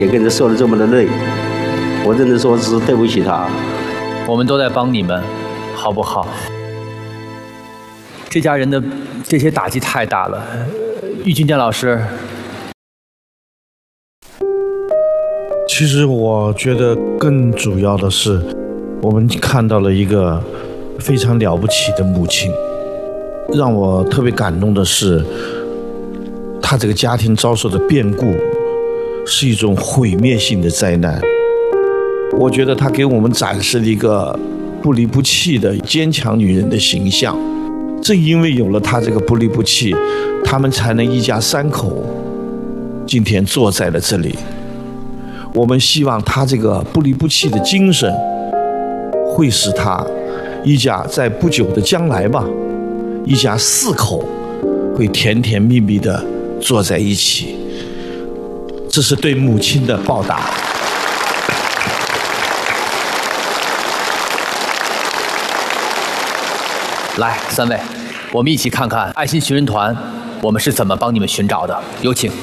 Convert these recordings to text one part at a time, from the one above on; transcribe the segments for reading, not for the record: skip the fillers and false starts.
也跟着受了这么的累，我真的说是对不起他。 我们都在帮你们，好不好？这家人的这些打击太大了，郁金健老师。 其实我觉得更主要的是，我们看到了一个非常了不起的母亲。让我特别感动的是，她这个家庭遭受的变故是一种毁灭性的灾难。我觉得她给我们展示了一个不离不弃的坚强女人的形象。正因为有了她这个不离不弃，他们才能一家三口今天坐在了这里。我们希望她这个不离不弃的精神，会使她一家在不久的将来吧，一家四口会甜甜蜜蜜地坐在一起。这是对母亲的报答。 来，3位，我们一起看看爱心寻人团，我们是怎么帮你们寻找的。有请。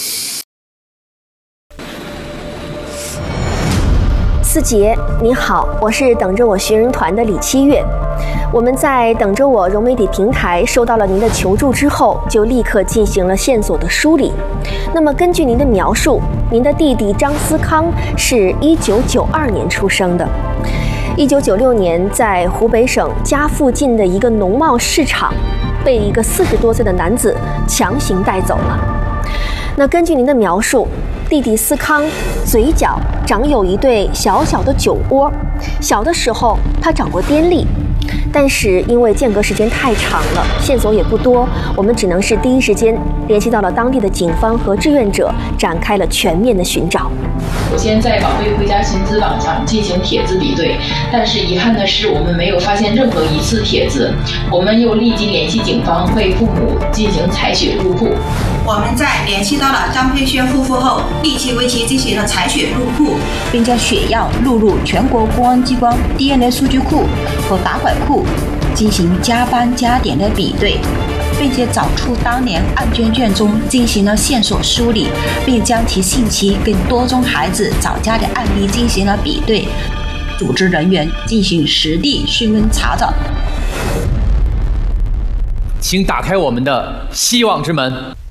思杰，你好，我是等着我寻人团的李七月。我们在等着我融媒体平台收到了您的求助之后，就立刻进行了线索的梳理。那么根据您的描述，您的弟弟张思康是1992年出生的。1996年，在湖北省家附近的一个农贸市场，被一个40多岁的男子强行带走了。那根据您的描述，弟弟思康嘴角长有一对小小的酒窝，小的时候他长过癫痫，但是因为间隔时间太长了，线索也不多，我们只能是第一时间联系到了当地的警方和志愿者，展开了全面的寻找。 首先在宝贝回家寻资网上进行帖子比对，但是遗憾的是我们没有发现任何疑似帖子。我们又立即联系警方，为父母进行采血入库。 我们在联系到了张佩轩夫妇后，立即为其进行了采血入库，并将血样录入全国公安机关 DNA 数据库和打拐库，进行加班加点的比对，并且找出当年案卷中进行了线索梳理，并将其信息跟多宗孩子早家的案例进行了比对，组织人员进行实地询问查找。 请打开我们的希望之门。